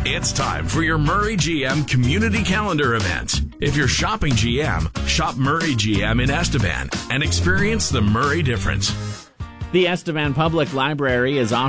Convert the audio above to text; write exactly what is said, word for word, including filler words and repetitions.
It's time for your Murray G M Community Calendar event. If you're shopping G M, shop Murray G M in Estevan and experience the Murray difference. The Estevan Public Library is offering